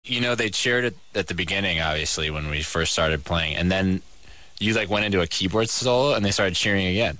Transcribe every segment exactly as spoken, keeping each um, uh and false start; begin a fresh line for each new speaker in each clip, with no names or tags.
You know, they cheered it at the beginning, obviously, when we first started playing, and then you like went into a keyboard solo, and they started cheering again.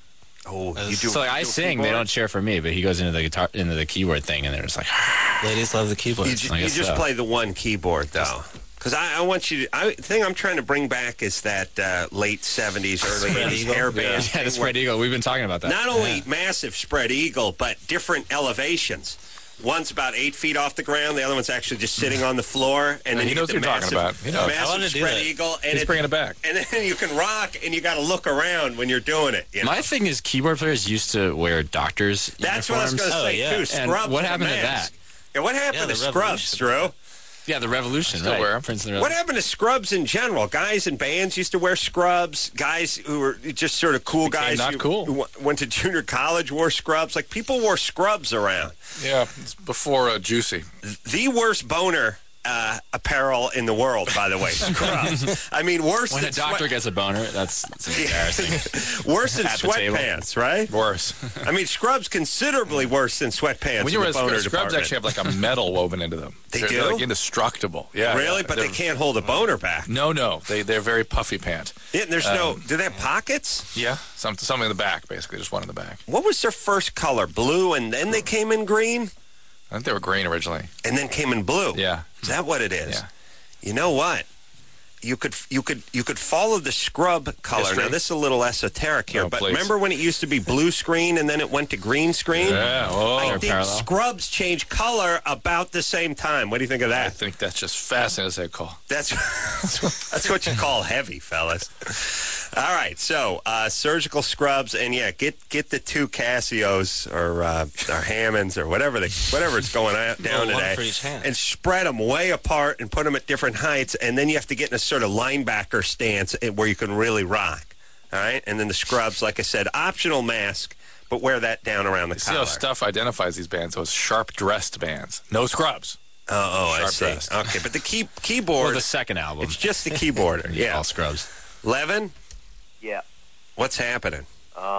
Oh, you do.
So like, I
do
sing,
keyboard?
they don't cheer for me, but he goes into the guitar, into the keyboard thing, and they're just like,
Ladies love the keyboard.
You, ju-
I
you
guess
just
so.
play the one keyboard, though. Because I, I want you to. I, the thing I'm trying to bring back is that uh, late seventies, early
Spread
eighties
eagle?
hair
yeah,
band.
the
thing
spread
where
eagle. We've been talking about that.
Not only
Yeah.
massive spread eagle, but different elevations. One's about eight feet off the ground. The other one's actually just sitting on the floor. And then
he
you
knows
get the
what you're talking
massive,
about. He knows.
I wanna
massive
do
spread
that.
eagle. And
He's
it-
bringing it back.
And then you can rock, and you got to look around when you're doing it. You know?
My thing is, keyboard players used to wear doctors'
That's what I was
uniforms.
going to
Oh,
say,
yeah.
too.
And
Scrubs
what
and a
happened to
mask.
that?
Yeah, what happened
Yeah,
to
the
Scrubs,
Revolution.
Drew?
Yeah, the Revolution.
Still
right.
wear 'em.
Prince of the
What
Revolution.
happened to scrubs in general? Guys in bands used to wear scrubs. Guys who were just sort of cool
Became
guys
not
who,
cool.
who w- went to junior college wore scrubs. Like, people wore scrubs around.
Yeah, it's before uh, Juicy.
The worst boner uh, apparel in the world, by the way, scrubs. I mean, worse
When
than
a doctor
sweat-
gets a boner, that's, that's embarrassing.
worse than
At the table.
sweatpants, right?
Worse.
I mean, scrubs considerably worse than sweatpants.
When you
in
wear
the boner
scrubs, scrubs
department.
actually have like a metal woven into them.
They
they're,
do?
They're like indestructible. Yeah.
Really?
yeah.
But they
They're-
can't hold a boner back.
No, no. They, they're very puffy pant.
Yeah, and there's no.
Um,
Do they have pockets?
Yeah. Some, something in the back, basically. Just one in the back.
What was their first color? Blue, and then they came in green,
I think they were green originally.
and then came in blue.
Yeah.
Is that what it is?
Yeah.
You know what? You could you could you could follow the scrub color.
History.
Now this is a little esoteric here,
Oh,
but
please.
remember when it used to be blue screen and then it went to green screen?
Yeah. Oh,
I
They're
think
parallel.
scrubs changed color about the same time. What do you think of
I
that?
think that's just fascinating as they call.
That's that's what you call heavy, fellas. All right, so uh, surgical scrubs, and yeah, get get the two Casios or uh, or Hammonds or whatever they whatever it's going out, down
Well, one
today,
for each hand.
and spread them way apart and put them at different heights, and then you have to get in a sort of linebacker stance where you can really rock. All right, and then the scrubs, like I said, optional mask, but wear that down around the
You see
collar.
how Stuff identifies these bands? Those sharp-dressed bands. No scrubs.
oh, oh, I
Sharp
see.
dressed.
Okay, but the key
Or
keyboard,
the second album.
it's just the keyboarder.
Yeah.
Yeah,
Scrubs.
Levin,
Yeah.
what's happening?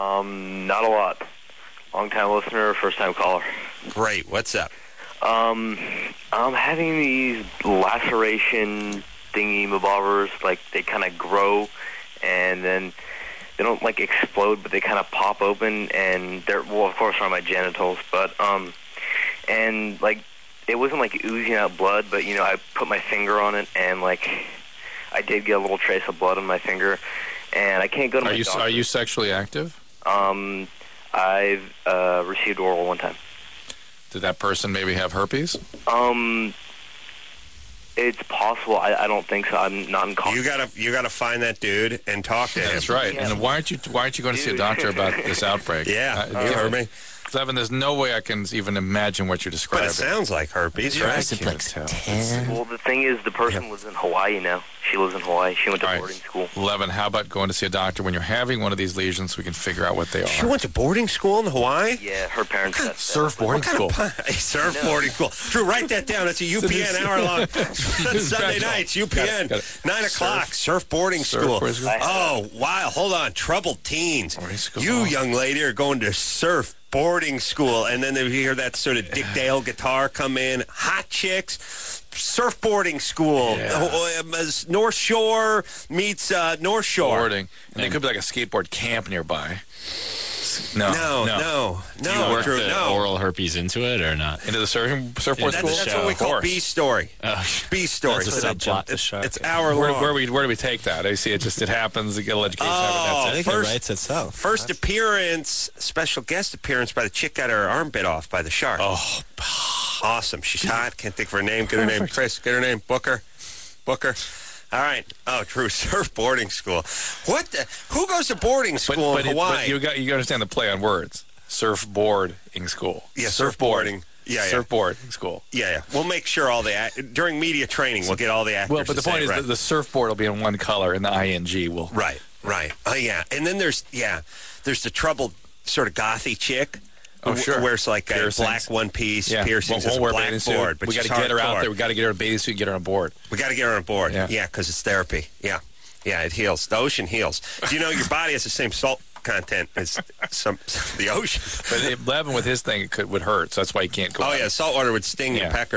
Um, not a lot. Long time listener, first time caller.
Great. What's up?
Um, I'm having these laceration thingy mabobbers, like they kind of grow and then they don't like explode, but they kind of pop open, and they're, well, of course, on my genitals, but, um, and like, it wasn't like oozing out blood, but, you know, I put my finger on it, and like, I did get a little trace of blood on my finger, and I can't go to
Are
my
you
doctor.
are you sexually active?
Um, I've uh, received oral one time.
Did that person maybe have herpes?
Um, it's possible. I, I don't think so. I'm not in contact.
You gotta you gotta find that dude and talk to him.
That's right.
Yeah.
And why aren't you why aren't you going to see a
Dude.
doctor about this outbreak?
Yeah,
Uh,
you heard me.
Levin, there's no way I can even imagine what you're
But
describing.
it sounds like herpes,
Yeah,
right?
I
Simplex
can't tell.
ten.
Well, the thing is, the person lives in Hawaii now. She lives in Hawaii. She went to
All right.
boarding school.
Levin, how about going to see a doctor when you're having one of these lesions so we can figure out what they
She
are?
went to boarding school in Hawaii.
Yeah, her parents got
Surf boarding school.
A surf boarding school. Drew, write that down. That's a U P N hour long. Sunday
special.
nights, U P
Got
N,
it, got it.
nine o'clock. Surf boarding
Surf
school.
boarding school.
Oh wow! Hold on, troubled teens.
Boarding school.
You young lady are going to surf boarding school, and then you hear that sort of Dick Dale guitar come in. Hot chicks. Surfboarding school.
Yeah.
Oh, um, as North Shore meets uh, North Shore.
Boarding. And there could be like a skateboard camp nearby. No.
No, no, no,
Do you work
Drew,
the
no.
oral herpes into it or not?
Into the surfing surfboard
Yeah,
school?
That's, that's
show.
what we
Of
call
course.
B story.
Uh,
B story.
That's a
So
subplot.
The
it's,
shark.
it's hour
Where,
long.
where, we, where do we take that? I see it just, it happens, you get a little education.
Oh,
out of it,
I
that's it.
think
First-
it writes itself.
First appearance, special guest appearance by the chick got her arm bit off by the shark.
Oh,
Awesome. She's hot. Can't think of her name. Get her name. Chris. Get her name. Booker. Booker. All right. Oh, Drew, surf boarding school. What the? Who goes to boarding
but,
school
but,
in
it,
Hawaii?
but you got you got to understand the play on words. Surfboarding school.
Yeah,
surfboard.
surfboarding. Yeah, yeah.
Surfboarding school.
yeah, yeah. We'll make sure all the act- during media training we'll get all the actors.
Well, but
to
the
say
point
it
is
right.
that the surfboard will be in one color and the ing will.
Right, right. Oh, yeah. And then there's, yeah, there's the troubled sort of gothy chick
Oh,
who
sure.
wears like a
Piercings.
black one piece,
Yeah,
piercings,
won't,
as a
won't wear a
black
bathing suit.
board. But
we got to
she's
get her out
hardcore.
there. We got to get her a bathing suit and get her on board.
We got to get her on board.
Yeah.
Yeah, because it's therapy. Yeah. Yeah, it heals. The ocean heals. Do you know your body has the same salt content as some the ocean?
But it, Levin with his thing it could would hurt, so that's why he can't go.
Oh,
out.
yeah, salt water would sting
Yeah.
your pecker.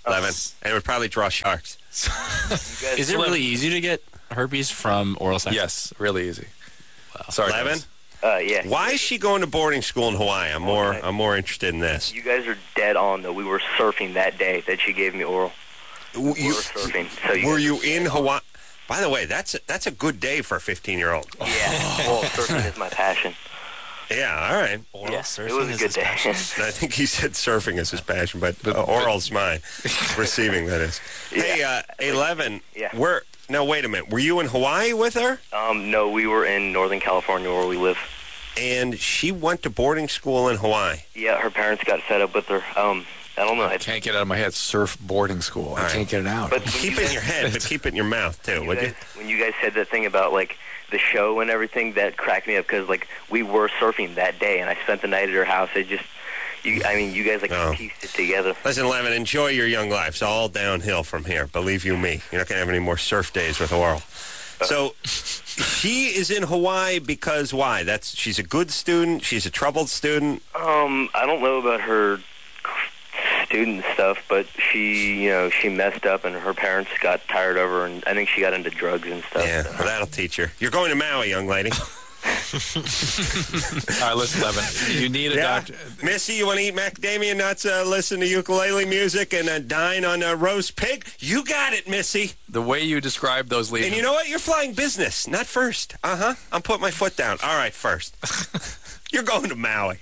Levin, and it would probably draw sharks.
You guys,
Is it really easy to get herpes from oral sex?
Yes, really easy. Sorry,
Levin,
guys.
uh, yeah.
why is she going to boarding school in Hawaii? I'm more
Okay.
I'm more interested in this.
You guys are dead on, though. We were surfing that day that she gave me oral.
W-
We
you-
were surfing. So you
were
guys
you
are
in
dead on.
Hawaii? By the way, that's a, that's a good day for a fifteen-year-old.
Yeah. Well, surfing is my passion.
Yeah, all right.
Oral
Yeah,
surfing
it was a
is
good
his
day.
passion.
I think he said surfing is his passion, but uh, oral's mine. Receiving, that is. Hey, uh, eleven.
Yeah.
Where? No, wait a minute. Were you in Hawaii with her?
Um, no, we were in Northern California where we live.
And she went to boarding school in Hawaii.
Yeah, her parents got fed up with her. Um, I don't know. I,
Can't get it out of my head. Surf boarding school. I
right.
can't get it out.
but when
Keep
you
it in
guys-
your head, but keep it in your mouth too,
you
would you?
guys, when you guys said that thing about like the show and everything, that cracked me up because like we were surfing that day and I spent the night at her house. It just, you, I mean, you guys like
Oh.
pieced it together.
Listen, Levin, enjoy your young life. It's all downhill from here. Believe you me. You're not going to have any more surf days with Oral. So she is in Hawaii because why? That's she's a good student. She's a troubled student.
Um, I don't know about her student stuff, but she, you know, she messed up and her parents got tired of her, and I think she got into drugs and stuff.
Yeah,
so.
well, that'll teach her. You're going to Maui, young lady.
All right, listen, Levin. You need a
Yeah,
doctor.
Missy, you want to eat macadamia nuts, uh, listen to ukulele music, and uh, dine on a roast pig? You got it, Missy.
The way you describe those lesions.
And you know what? You're flying business, not first. Uh-huh. I'm putting my foot down. All right, first. You're going to Maui.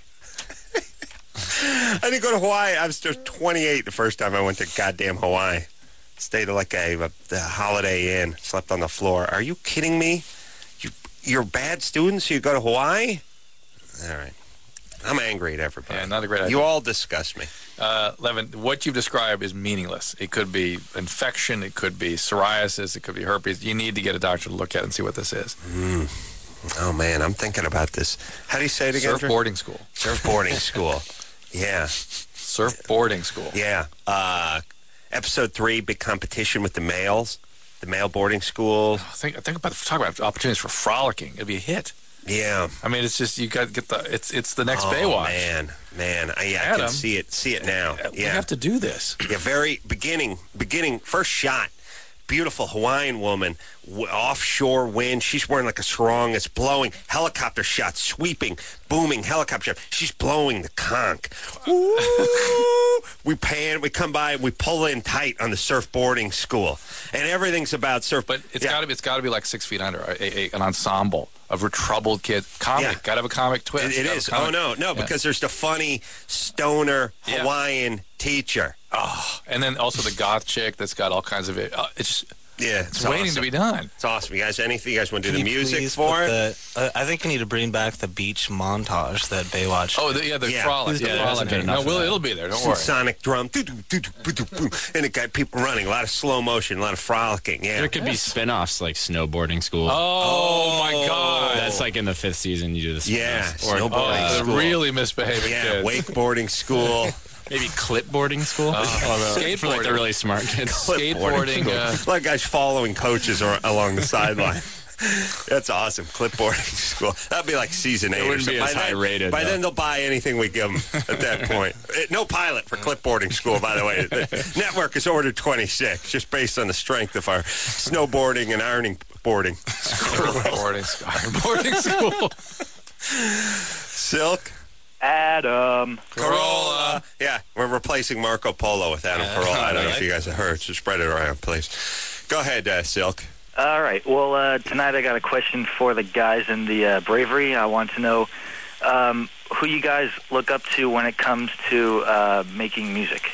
I didn't go to Hawaii. I was just twenty-eight the first time I went to goddamn Hawaii. Stayed at like a, a, a Holiday Inn. Slept on the floor. Are you kidding me? You, you're bad students, so you go to Hawaii? All right. I'm angry at everybody.
Yeah, not a great idea.
You all disgust me.
Uh, Levin, what you've described is meaningless. It could be infection. It could be psoriasis. It could be herpes. You need to get a doctor to look at it and see what this is.
Oh, man, I'm thinking about this. How do you say it again?
Surf
Drew?
boarding school.
Surf boarding school. Yeah.
Surf boarding school.
Yeah. Uh, episode three, big competition with the males. The male boarding school.
Think, think about talk about opportunities for frolicking. It'd be a hit.
Yeah.
I mean, it's just you got to get the. It's it's the next
Oh,
Baywatch.
man. Man. I, yeah, I
Adam.
can see it. See it now.
We
Yeah.
have to do this.
Yeah, very beginning, beginning, first shot. Beautiful Hawaiian woman, w- offshore wind. She's wearing like a sarong. It's blowing. Helicopter shot, sweeping, booming helicopter shot. She's blowing the conch. Ooh. We pan, we come by, we pull in tight on the surfboarding school. And everything's about surf.
But it's
Yeah.
got to be it's got to be like six feet under a, a, an ensemble of troubled kids. Comic.
Yeah.
Got to have a comic twist.
It, it
Gotta have
is.
a comic-
Oh, no, no,
Yeah.
because there's the funny stoner
Yeah.
Hawaiian teacher.
Oh, and then also the goth chick that's got all kinds of it. Uh, it's just,
Yeah,
it's waiting
awesome.
to be done.
It's awesome. You guys, anything you guys want to do
Can
the
you
music
please
for
put
it?
the- uh, I think you need to bring back the beach montage that Baywatch.
Oh, the, yeah, the
Yeah.
frolic.
Who's the
Yeah,
frolic?
frolic.
Good
No,
enough
well,
for that.
it'll be there. Don't
Some
worry.
sonic drum, doo, doo, doo, doo, doo, doo, boom. And it got people running, a lot of slow motion, a lot of frolicking. Yeah,
There could be spin-offs like snowboarding school.
Oh, my God.
That's like in the fifth season you do this.
Yeah,
Or
snowboarding
Oh, the
school.
really misbehaving
yeah,
kids.
wakeboarding school,
maybe clipboarding school.
Oh,
For like the
skateboarding.
really smart kids.
Skateboarding.
school.
Uh,
a lot of guys following coaches or, along the sideline. That's awesome. Clipboarding school. That'd be like season eight. or
wouldn't be
something.
as
By then-
high rated,
By
though.
then, they'll buy anything we give them at that point. Eh, No pilot for clipboarding school, by the way. The network has ordered twenty-six, just based on the strength of our snowboarding and ironing boarding.
boarding school. Boarding school.
Silk.
Adam.
Corolla. Yeah, we're replacing Marco Polo with Adam Carolla. I don't know if you guys have heard, so spread it around, please. Go ahead, uh, Silk.
All right. Well, uh, tonight I got a question for the guys in the uh, Bravery. I want to know um, who you guys look up to when it comes to uh, making music.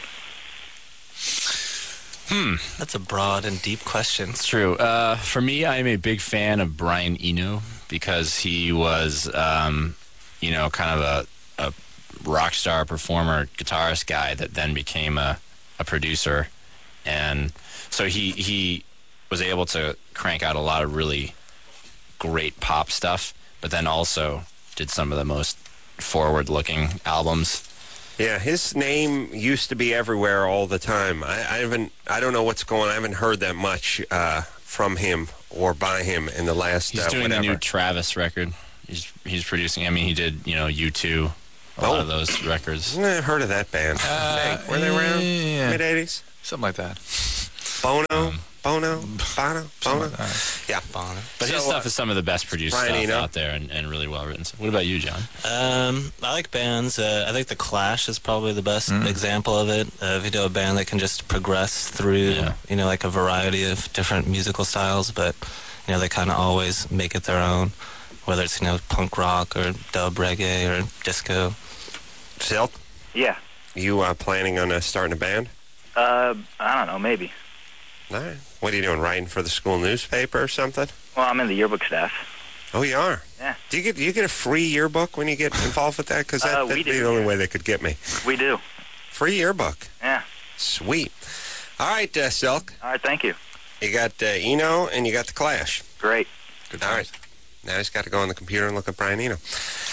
That's a broad and deep question.
It's true. Uh, for me, I'm a big fan of Brian Eno because he was, um, you know, kind of a, a rock star performer, guitarist guy that then became a, a producer. And so he he was able to crank out a lot of really great pop stuff, but then also did some of the most forward-looking albums.
Yeah, his name used to be everywhere all the time. I, I haven't, I don't know what's going on. I haven't heard that much uh, from him or by him in the last
He's
uh,
doing
whatever.
the new Travis record. He's he's producing. I mean, he did, you know, U two, a lot
Oh.
of those records.
I've heard of that band.
Uh,
Hey, were they around?
yeah.
Mid eighties?
Something like that.
Bono, Bono, Bono, Bono.
like that.
Yeah,
Bono.
But his
So,
stuff is some of the best produced
Brian
stuff
Eno?
out there and, and really well written. So what about you, John?
Um, I like bands. Uh, I think The Clash is probably the best example of it. Uh, if you do a band that can just progress through,
Yeah.
you know, like a variety of different musical styles, but, you know, they kind of always make it their own, whether it's, you know, punk rock or dub reggae or disco.
Silk,
Yeah.
you uh, planning on uh, starting a band?
Uh, I don't know, maybe.
All right. What are you doing, writing for the school newspaper or something?
Well, I'm in the yearbook staff.
Oh, you are?
Yeah.
Do you get do you get a free yearbook when you get involved with that? Because that,
Uh, we
that'd be
do,
the only
yeah.
way they could get me.
We do.
Free yearbook.
Yeah.
Sweet. All right, uh, Silk.
All right, thank you.
You got uh, Eno and you got The Clash.
Great.
Good
All
times.
right. Now he's got to go on the computer and look at Brian Eno.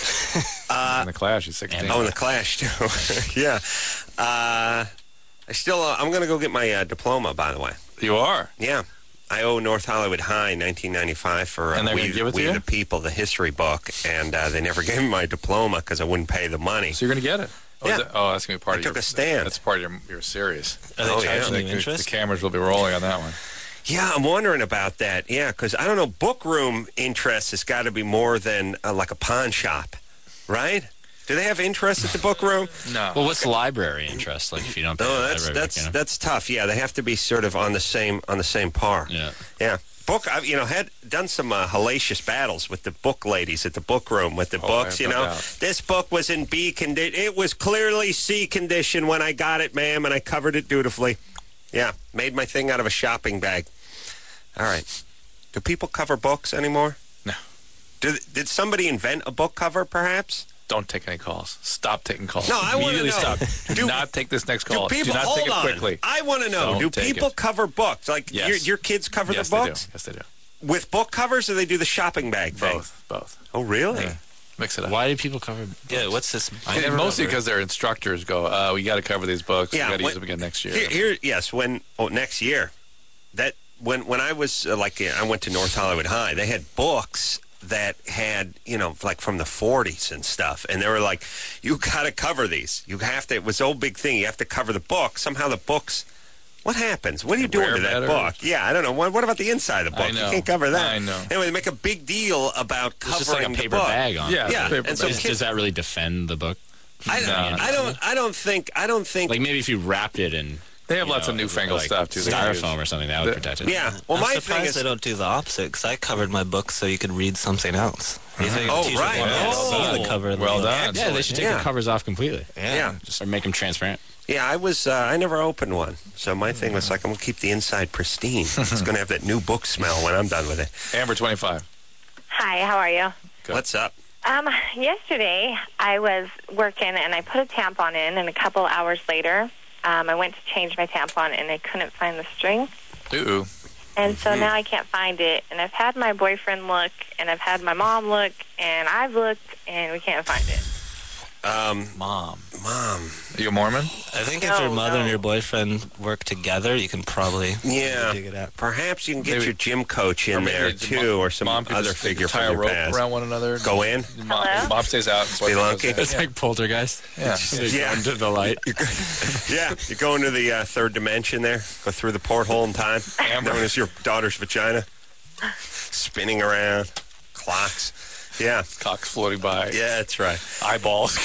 In the Clash, he's sixteen.
Oh, and The Clash, too. Yeah. Uh, I still, uh, I'm going to go get my uh, diploma, by the way.
You are?
Yeah. I owe North Hollywood High nineteen ninety-five for uh,
And they're
We,
gonna give it to
we
you?
the People, the history book, and uh, they never gave me my diploma because I wouldn't pay the money.
So you're going to get it? Oh,
Yeah.
is that- oh, that's going to be part
I
of
took
your...
a stand.
That's part of your, your series.
Are they
Oh, yeah.
charging
The,
you
the
interest?
cameras will be rolling on that one.
Yeah, I'm wondering about that. Yeah, because I don't know, book room interest has got to be more than uh, like a pawn shop, right? Do they have interest at the book room?
No.
Well, what's library interest? Like if you don't pay
No,
the
that's
library,
that's
you know?
that's tough. Yeah, they have to be sort of on the same on the same par.
Yeah.
Yeah. Book, I've you know had done some uh, hellacious battles with the book ladies at the book room with the
Oh,
books.
I
You
have no
know,
doubt.
this book was in B condition. It was clearly C condition when I got it, ma'am, and I covered it dutifully. Yeah, made my thing out of a shopping bag. All right. Do people cover books anymore?
No.
Do, did somebody invent a book cover, perhaps?
Don't take any calls. Stop taking calls.
No, I wanna
Immediately
know.
stop. Do,
Do-
not take this next call.
Do people
not
hold
take it
on?
quickly.
I want to know.
Don't
do
take
people
it.
cover books? Like
Yes.
your, your kids cover
yes,
the
they
books
do. Yes, they do.
with book covers, or they do the shopping bag thing?
Both. Both.
Oh, really?
Yeah. Mix it up.
Why do people cover?
Yeah, what's this?
I never
Mostly
remember.
because their instructors go, uh, we got to cover these books.
Yeah,
we got to
when-
use them again next year.
Here, here, yes. When oh, next year, that when when I was uh, like uh, I went to North Hollywood High, they had books that had you know like from the forties and stuff, and they were like, you got to cover these. You have to. It was a whole big thing. You have to cover the book. Somehow the books. What happens? What are you doing
Wear
to that
better?
book? Yeah, I don't know. What, what about the inside of the book?
I know.
You can't cover that.
I know.
Anyway, they make a big deal about
It's
covering
just like a
the
paper
book.
bag on.
Yeah,
it.
Yeah,
it's a paper
and so
bag.
Does,
kids-
does that really defend the book?
I,
No.
I don't. I don't think. I don't think.
Like maybe if you wrapped it in,
They have
you
lots
know,
of newfangled
like
stuff, too. They can use.
styrofoam or something that would
The-
protect it.
yeah. Well,
I'm
my thing
surprised
is.
they don't do the opposite, because I covered my book so you could read something else. You think
Oh,
teachers
right.
want to
Oh.
see the cover of the
Well
book.
done.
Yeah, they should take
Yeah.
the covers off completely.
Yeah.
Just or make them transparent.
Yeah, I was. Uh, I never opened one, so my thing was like, I'm gonna keep the inside pristine. It's gonna have that new book smell when I'm done with it.
Amber, twenty-five.
Hi, how are you?
Good.
What's up?
Um, yesterday I was working and I put a tampon in, and a couple hours later, um, I went to change my tampon and I couldn't find the string,
Ooh.
and so now I can't find it. And I've had my boyfriend look, and I've had my mom look, and I've looked, and we can't find it.
Um,
Mom.
Mom.
Are you a Mormon?
I think if
No,
your mother
no.
and your boyfriend work together, you can probably
Yeah.
dig it out.
Perhaps you can get
Maybe-
your gym coach in
Or maybe
there
the
too,
mom-
or some
mom could
other
just
figure
tie
from
a
your
rope
past.
around one another.
Go in.
Mom,
Hello?
mom stays out.
Spelunky?
It's like poltergeist.
Yeah.
Yeah.
Into the light.
Yeah, you go into the uh, third dimension there. Go through the porthole in time,
Amber.
known as your daughter's vagina, spinning around, clocks. Yeah,
Cocks floating by.
yeah, that's right.
Eyeballs.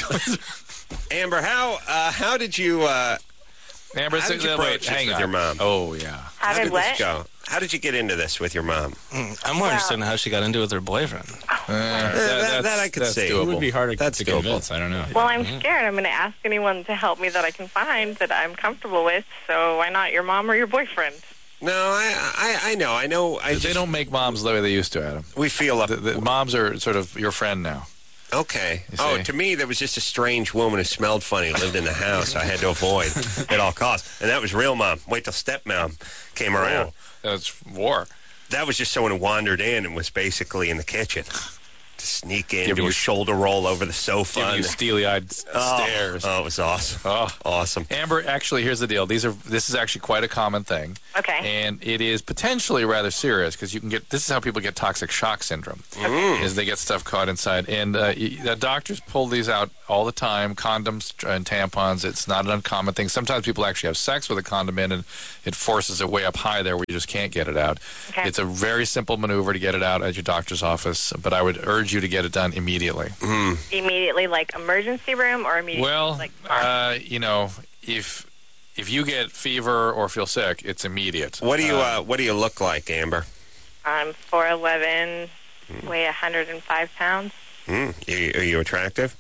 Amber, how uh, how did you uh,
Amber,
How did you
wait,
broach this
hang
with
on.
your mom?
Oh, yeah.
How,
how
did
did
what?
this go? How did you get into this with your mom?
Mm, I'm more interested in how she got into it with her boyfriend.
Uh,
that-
that's-
that I could
that's
see.
It
doable.
would be harder
That's
to
doable.
convince. I don't know.
Well, I'm scared. I'm going to ask anyone to help me that I can find that I'm comfortable with. So why not your mom or your boyfriend?
No, I I, I know, I know. I
They
just,
don't make moms the way they used to, Adam.
we feel up.
The, the moms are sort of your friend now.
Okay.
You
Oh,
see.
to me, there was just a strange woman who smelled funny, who lived in the house. I had to avoid at all costs, and that was real mom. Wait till stepmom came around.
Oh, that's war.
That was just someone who wandered in and was basically in the kitchen. to sneak in,
Give
do
you-
a shoulder roll over the sofa.
Give you
and-
steely-eyed
oh,
stares.
Oh, it was awesome.
Oh.
Awesome.
Amber, actually, here's the deal. These are this is actually quite a common thing.
Okay.
And it is potentially rather serious because you can get this is how people get toxic shock syndrome. Is they get stuff caught inside. And uh, y- the doctors pull these out all the time. Condoms and tampons. It's not an uncommon thing. Sometimes people actually have sex with a condom in, and it forces it way up high there where you just can't get it out.
Okay.
It's a very simple maneuver to get it out at your doctor's office, but I would urge you to get it done immediately.
Immediately, like emergency room, or immediately,
Well,
like
uh, you know, if if you get fever or feel sick, it's immediate.
What do you uh, What do you look like, Amber?
I'm four eleven, weigh one hundred five pounds.
Mm. You, are you attractive?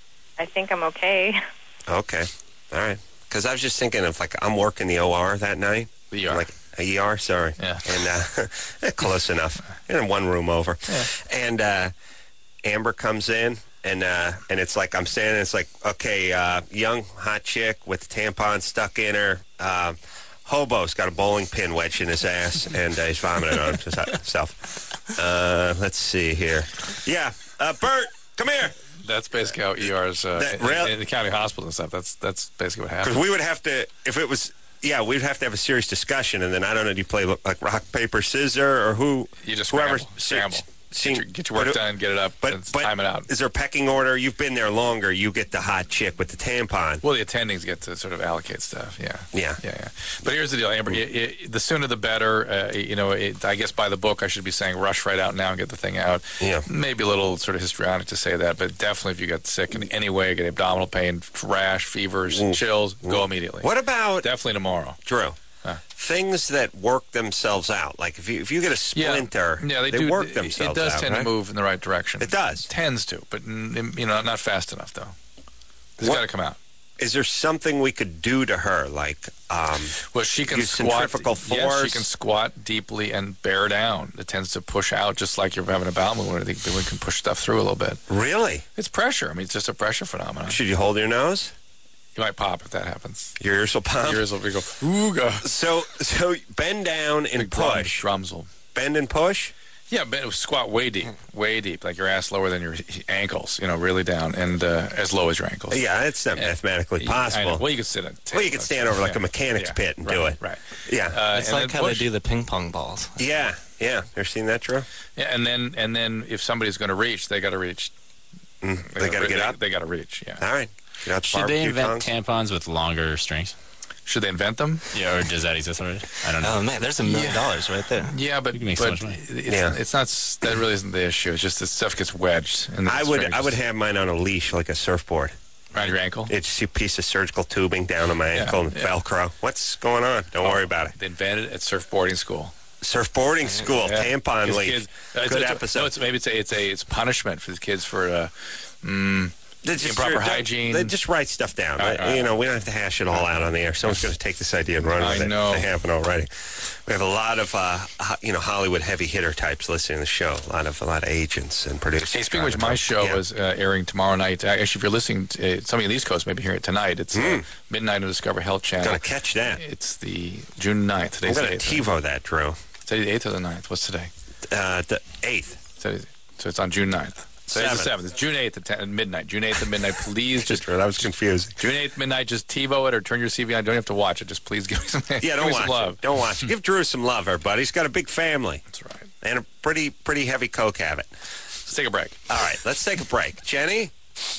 I think I'm okay.
Okay. All right. Because I was just thinking of, like, I'm working the O R that night.
The E R.
Like, a E R, sorry.
Yeah.
And uh, close enough. In one room over.
Yeah.
And uh, Amber comes in, and uh, and it's like I'm standing. It's like, okay, uh, young hot chick with a tampon stuck in her. Uh, hobo's got a bowling pin wedged in his ass, and uh, he's vomiting on himself. Uh, let's see here. Yeah, uh, Bert, come here.
That's basically how E Rs uh,
That
in,
real-
in the county hospital and stuff. That's that's basically what
Because
happens.
we would have to, if it was, yeah, we'd have to have a serious discussion, and then I don't know, do you play like rock, paper, scissors, or who?
You just
whoever
scramble. scramble.
Seen,
Get your, get your work
but,
done, get it up,
But,
and
but
time it out.
is there a pecking order? You've been there longer. You get the hot chick with the tampon.
Well, the attendings get to sort of allocate stuff. Yeah.
Yeah.
Yeah, yeah. But here's the deal, Amber. It, it, the sooner the better. Uh, you know, it, I guess by the book, I should be saying rush right out now and get the thing out.
Yeah.
Maybe a little sort of histrionic to say that, but definitely if you get sick in any way, get abdominal pain, rash, fevers,
Mm.
chills, go immediately.
What about,
Definitely tomorrow.
Drew,
Huh.
things that work themselves out? Like if you if you get a splinter,
yeah, they,
they
do,
work
it-
themselves
It does
out,
tend
right?
to move in the right direction.
It does.
Tends to, but mm, you know, not fast enough though. It's
What-
got to come out.
Is there something we could do to her? Like, um,
Well, she can
use
squat.
centrifugal
Yes,
force?
she can squat deeply and bear down. It tends to push out, just like you're having a bowel movement. I think we can push stuff through a little bit.
really?
It's pressure. I mean, it's just a pressure phenomenon.
Should you hold your nose?
You might pop if that happens.
Your ears will pop.
Yours will be go, ooga.
So so bend down and
Big drums,
push.
drums will.
Bend and push.
Yeah, but squat way deep, way deep, like your ass lower than your ankles. You know, really down and uh, as low as your ankles.
Yeah, it's not
Yeah.
mathematically
I know.
possible.
Well, you could sit on.
Well, you could stand over like a mechanic's
Yeah,
pit and
right,
do it.
Right.
Yeah,
Uh,
It's
and
like
then
how they
push.
do the ping pong balls.
yeah, yeah. Ever seen that, Drew?
Yeah, and then and then if somebody's going to reach, they got to reach.
Mm, they got to
re-
get up.
They got to reach. Yeah.
All right. Get out the
Should they
barbecue
invent
tongs.
tampons with longer strings?
Should they invent them?
Yeah, or does that exist already? I don't know.
Oh man, there's a million dollars right there.
Yeah, but,
You can make so
but
much money.
it's,
Yeah.
it's not. s- That really isn't the issue. It's just that stuff gets wedged. And
I would I would have mine on a leash like a surfboard.
around your ankle.
It's just a piece of surgical tubing down on my
Yeah,
ankle and
yeah.
Velcro. What's going on? Don't worry about it.
They invented it at surfboarding school.
Surfboarding school,
Yeah.
tampon
These
leash.
kids- uh, it's-
Good
it's-
episode.
No, it's, maybe it's a it's a it's punishment for the kids for uh, mm,
They just-
improper
they-
hygiene.
They just write stuff down.
All right, all right.
You know, we don't have to hash it all out on the air. Someone's going to take this idea and run
I
with it.
know.
They haven't already. We have a lot of, uh, ho- you know, Hollywood heavy hitter types listening to the show. A lot of a lot of agents and producers.
Hey, speaking of which,
driving
my
home.
show
Yeah.
is uh, airing tomorrow night. Uh, Actually, if you're listening, to, uh, some of the East Coast maybe hearing it tonight. It's uh,
Mm.
midnight on Discover Health Channel.
Gonna catch that.
It's the June ninth.
I'm
Today's
going
the
to
eighth.
TiVo that, Drew.
Today's the eighth or the ninth? What's today?
Uh, the eighth.
Today's, so it's on June ninth. Today's the
Seventh.
seventh. It's June eighth at, ten, at midnight. June eighth at midnight. Please just
That was confusing.
June eighth midnight. Just TiVo it or turn your C V on. Don't have to watch it. Just please give me some.
Yeah,
give
don't
me
watch
some love.
it. Don't watch it. Give Drew some love, everybody. He's got a big family
That's right.
and a pretty pretty heavy coke habit.
Let's take a break.
All right, let's take a break. Jenny?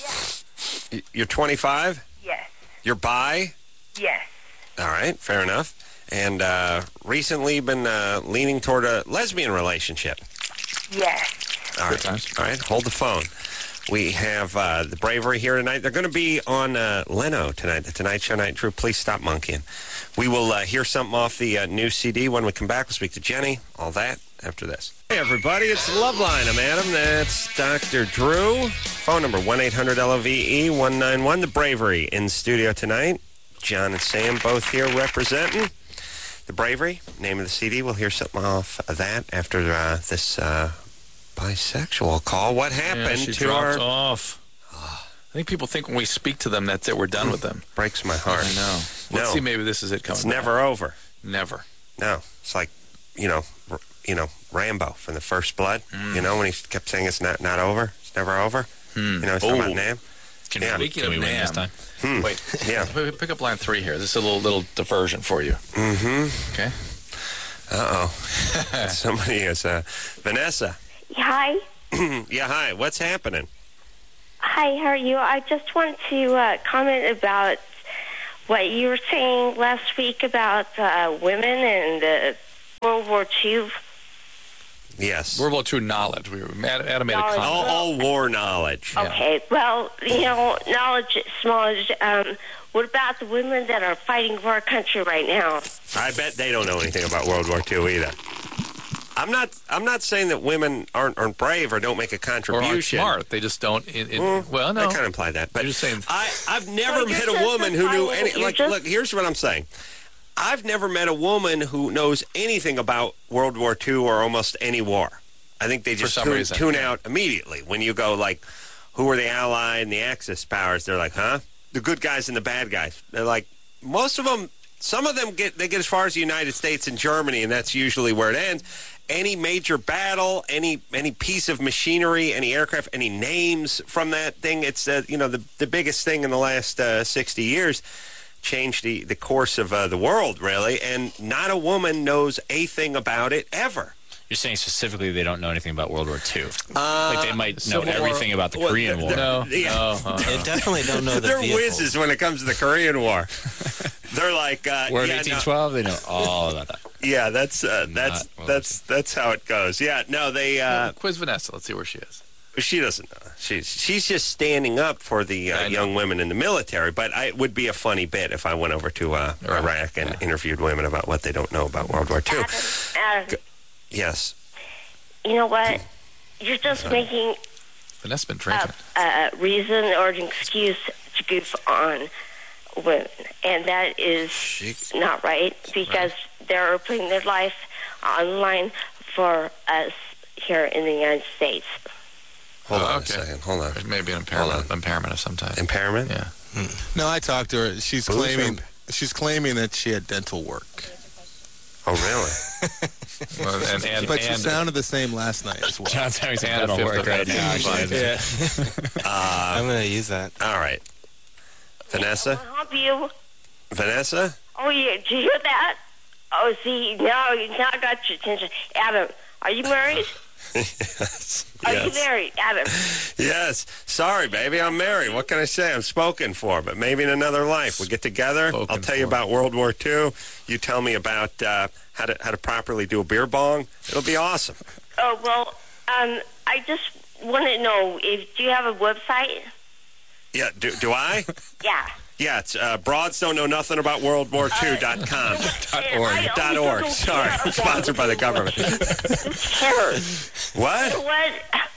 Y- You're twenty-five?
Yes.
You're bi?
Yes.
All right, fair enough. And uh, recently been uh, leaning toward a lesbian relationship.
Yes.
All
Good
right.
times.
All right, hold the phone. We have uh, the Bravery here tonight. They're going to be on uh, Leno tonight, the Tonight Show night. Drew, please stop monkeying. We will uh, hear something off the uh, new C D when we come back. We'll speak to Jenny, all that, after this. Hey, everybody, it's the Love Line. I'm Adam. That's Doctor Drew. Phone number one eight hundred L O V E one nine one. The Bravery in studio tonight. John and Sam both here representing the Bravery. Name of the C D. We'll hear something off of that after uh, this uh, bisexual call. What happened
Yeah, she
to
dropped
our...
off. I think people think when we speak to them, that's it. We're done with them.
Breaks my heart.
I know. Let's
No.
see. Maybe this is it coming.
It's
back.
never over.
Never.
No, it's like, you know, r- you know, Rambo from the First Blood.
Mm.
You know, when he kept saying it's not not over. It's never over.
Hmm.
You know, it's talking about Nam.
Can
Yeah.
we,
Speaking
can
of
we win this
Nam.
time?
Hmm.
Wait,
Yeah.
P- pick up line three here. This is a little little diversion for you.
Mm-hmm.
Okay.
Uh-oh. Somebody is, uh, Vanessa.
Hi.
Yeah, hi. What's happening?
Hi, how are you? I just wanted to uh, comment about what you were saying last week about uh, women and uh, World War Two.
Yes.
World War Two knowledge. We were Adam, Adam made a
Knowledge.
comment.
all, all war knowledge.
Okay, well, you know, knowledge, knowledge. Um, what about the women that are fighting for our country right now?
I bet they don't know anything about World War Two either. I'm not. I'm not saying that women aren't, aren't brave or don't make a
Or aren't
contribution.
smart. They just don't. It, it,
Mm,
well, no.
I kind of imply that, but
You're just saying-
I, I've never
Well, you're
met a
just
woman who knew
implying-
any.
you're
Like,
just-
look, here's what I'm saying. I've never met a woman who knows anything about World War Two or almost any war. I think they just
some
tune,
reason,
tune
yeah.
out immediately when you go like, who are the Allied and the Axis powers? They're like, huh? The good guys and the bad guys. They're like, most of them. Some of them get they get as far as the United States and Germany, and that's usually where it ends. Any major battle, any any piece of machinery, any aircraft, any names from that thing, it's uh, you know the the biggest thing in the last uh, sixty years, changed the the course of uh, the world really, and not a woman knows a thing about it ever.
You're saying specifically they don't know anything about World War Two.
Uh,
Like they might know
Civil War-
everything about the
well,
Korean
the-
War.
No.
Yeah.
No. uh,
They definitely don't know the
They're
vehicles.
whizzes when it comes to the Korean War. They're like, uh,
War of
yeah, no,
eighteen twelve, they know all about that.
yeah, that's uh, that's
Not World War
that's that's how it goes. Yeah, no, they. Uh,
Quiz Vanessa. Let's see where she is.
She doesn't know. She's she's just standing up for the uh,
I know.
young women in the military. But I, it would be a funny bit if I went over to uh,
Right.
Iraq and
Yeah.
interviewed women about what they don't know about World War Two.
Adam, Adam,
Yes.
you know what? You're just making
Vanessa's been
a,
drinking.
a reason or an excuse to goof on women, and that is not right because they're putting their life on the line for us here in the United States.
Hold
Oh,
on
okay.
a second. Hold on.
There may be an
Hold
impairment, impairment of some type.
Impairment?
Yeah.
No, I talked to her. She's
Booze
claiming
or-
she's claiming that she had dental work,
Oh, really?
Well, and, and,
but she
and,
sounded the same last night as well.
John's having some
And a
dental
fifth
work
of
right
that
now.
fifty-five.
actually.
Uh,
I'm going to use that.
all right. Vanessa?
Can I help you?
Vanessa?
Oh, yeah. Did you hear that? Oh, see, now, now I got your attention. Adam, are you married?
yes.
Are you
yes.
married, Adam?
Yes. Sorry, baby. I'm married. What can I say? I'm spoken for, but maybe in another life. We get together.
Spoken
I'll tell you
for.
about World War Two. You tell me about uh, how to how to properly do a beer bong. It'll be awesome.
Oh, well, um, I just want to know, if do you have a website?
Yeah. Do, do I?
Yeah.
Yeah. It's uh, broads don't know nothing about World War Two dot com.
Dot
And
org.
I
Dot
also
org.
don't
Sorry.
care about-
Sponsored by the government.
Who cares?
What?
What?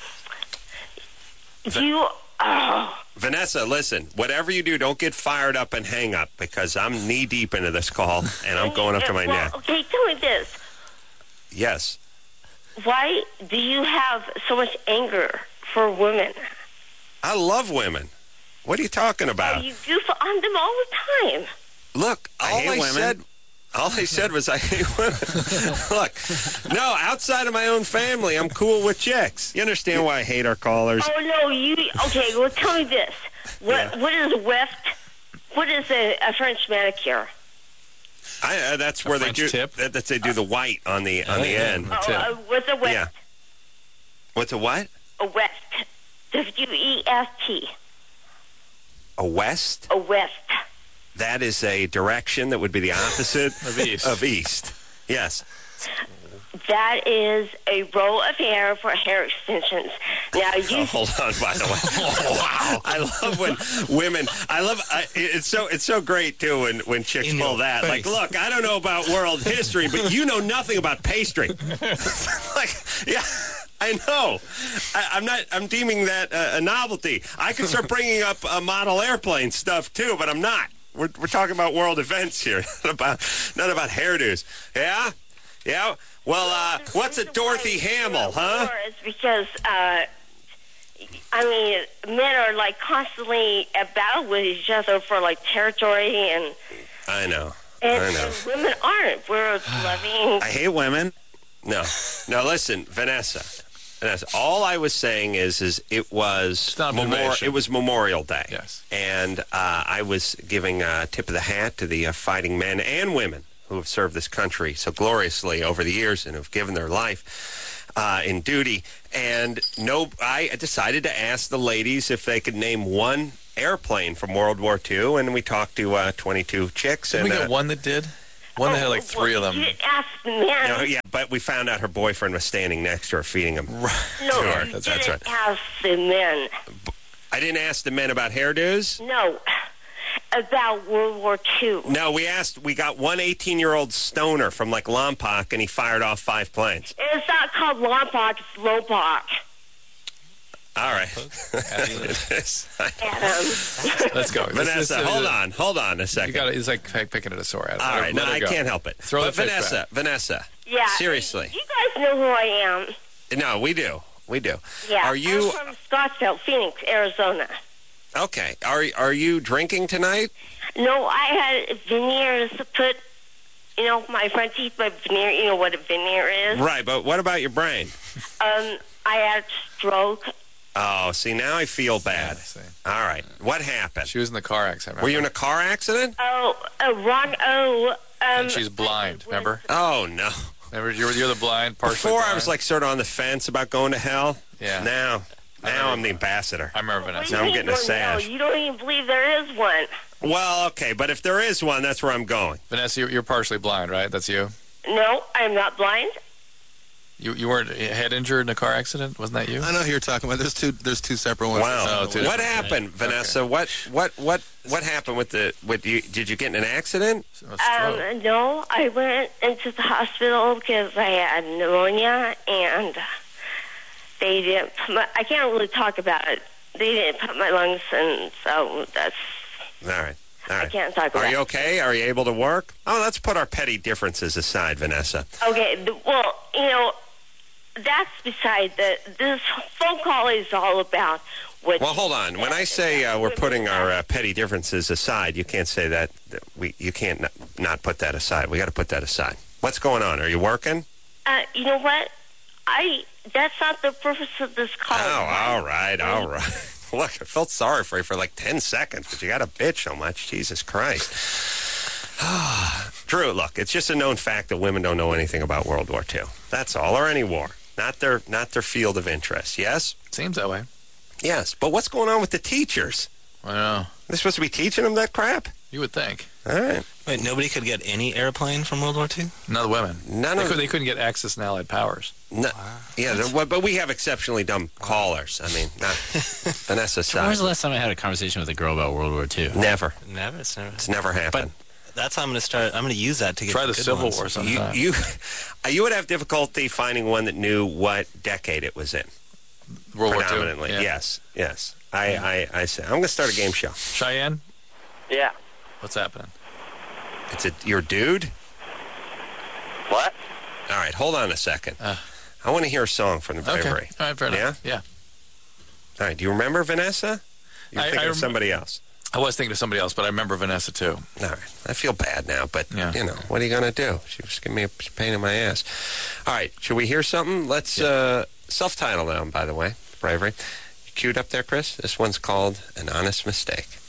You, oh,
Vanessa, listen. Whatever you do, don't get fired up and hang up because I'm knee deep into this call and I'm going up to my
well,
neck.
Okay, tell me this.
Yes.
Why do you have so much anger for women?
I love women. What are you talking about?
You goof on them all the time.
Look, all
hate
I
women.
said, all I said was I hate women. Look, no, outside of my own family, I'm cool with chicks. You understand why I hate our callers?
Oh, no, you, okay, well, tell me this. What,
Yeah.
what is a weft? What is a, a French manicure?
I, uh, that's where they
French
do.
tip?
That, that's they do the white on the on the
yeah.
end.
Oh,
Tip.
uh, what's a weft?
Yeah. What's a what?
A weft. W E S T.
A west?
A weft.
That is a direction that would be the opposite
Of east.
Of east. Yes.
That is a roll of hair for hair extensions. Now, you...
Oh, hold on, by the way. Wow. I love when women, I love, I, it's so it's so great, too, when, when chicks
In
pull
your
that. Like,
face.
look, I don't know about world history, but you know nothing about pastry. Like, yeah, I know. I, I'm not, I'm deeming that a, a novelty. I could start bringing up uh, model airplane stuff, too, but I'm not. We're, we're talking about world events here, not about, not about hairdos. Yeah? Yeah? Well, uh, what's a Dorothy Hamill, huh?
It's because, uh, I mean, men are, like, constantly at battle with each other for, like, territory, and,
I know.
and,
I know.
and women aren't. We're loving...
I hate women. No. No, listen, Vanessa. Vanessa, all I was saying is, is it was
not
Memor-
motivation.
it was Memorial Day.
Yes.
And uh, I was giving a tip of the hat to the uh, fighting men and women who have served this country so gloriously over the years and have given their life uh, in duty. And no, I decided to ask the ladies if they could name one airplane from World War Two, and we talked to uh, twenty-two chicks.
Did
and
we get
uh,
one that did? One that had like three of them.
You didn't ask the men.
you know, yeah, but we found out her boyfriend was standing next to her feeding him.
No,
Sure,
you
that's-
didn't
that's right.
ask the men.
I didn't ask the men about hairdos.
No, about World War Two.
No, we asked. We got one eighteen-year-old stoner from like Lompoc, and he fired off five planes.
It's not called Lompoc, it's Lompoc.
All right.
Adam.
Let's go. This-
Vanessa,
this is-
hold on. Hold on a
You
second.
got it. It's like pick- picking at a sore. Adam.
All
Let her-
right.
let
No,
her
I
go.
can't help it.
Throw
but
the fish
Vanessa,
back.
Vanessa.
Yeah.
Seriously.
You guys know who I am.
No, we do. We do.
Yeah.
Are you
I'm from Scottsdale, Phoenix, Arizona.
okay? Are are you drinking tonight?
No, I had veneers put, you know, my front teeth, my veneer, you know what a veneer is?
Right. But what about your brain?
Um, I had stroke.
Oh, see, now I feel bad.
see.
All right. What happened?
She was in the car accident.
Were you in
remember?
a car accident?
Oh, uh, Ron O. Um,
And she's blind. Remember?
Oh no.
Remember? You're, you're the blind. Partially
Before I
blind.
was like sort of on the fence about going to hell.
Yeah.
Now, now I'm the ambassador.
I remember
What do
Vanessa.
you
Now I'm
mean
getting a
you don't know?
sash.
You don't even believe there is one.
Well, okay, but if there is one, that's where I'm going.
Vanessa, you're, you're partially blind, right? That's you.
No, I'm not blind.
You you weren't head injured in a car accident? Wasn't that you?
I know who you're talking about. There's two. There's two separate ones.
Wow.
Oh, two
what
different-
happened, Vanessa? What what what what happened with the with you? Did you get in an accident?
A stroke.
Um, no, I went into the hospital because I had pneumonia, and they didn't. Put my, I can't really talk about it. They didn't put my lungs, and so that's.
All right. All right.
I can't talk about
Are you
it.
okay? Are you able to work? Oh, let's put our petty differences aside, Vanessa.
Okay, the, well, you know, that's beside the. This phone call is all about what.
Well, hold on. When I say uh, we're putting our uh, petty differences aside, you can't say that. that we you can't not, not put that aside. We got to put that aside. What's going on? Are you working?
Uh, you know what? I. That's not the purpose of this call.
Oh, all right, all right. Look, I felt sorry for you for like ten seconds, but you got to bitch so much. Jesus Christ. Drew, look, it's just a known fact that women don't know anything about World War Two. That's all, or any war. Not their, not their field of interest. Yes?
Seems that way.
Yes. But what's going on with the teachers?
I know.
They're supposed to be teaching them that crap?
You would think.
All right.
Wait, nobody could get any airplane from World War Two?
None of the women.
None
They,
of
could, they couldn't get access to Allied powers.
No, yeah, there- but we have exceptionally dumb callers. I mean, not Vanessa
When was the
side.
last time I had a conversation with a girl about World War Two?
Never.
Never. It's never.
It's never happened.
That's how I'm going to start. I'm going to use that to get
Try the
good
Civil
ones.
War
you,
sometime.
you, uh, you would have difficulty finding one that knew what decade it was in.
World War Two.
Predominantly,
Yeah.
yes, yes. I, I, I say I'm going to start a game show.
Cheyenne,
Yeah.
what's happening?
It's a your dude.
What?
All right, hold on a second.
Uh.
I want to hear a song from the Bravery.
Okay. All right, fair enough. Yeah.
All right, do you remember Vanessa? You're
I-
thinking
I
of
rem-
somebody else.
I was thinking of somebody else, but I remember Vanessa too.
All right. I feel bad now, but,
Yeah.
you know, what are you going to do? She was giving me a pain in my ass. All right. Should we hear something? Let's, uh, self-title them, by the way, Bravery. You queued up there, Chris? This one's called An Honest Mistake.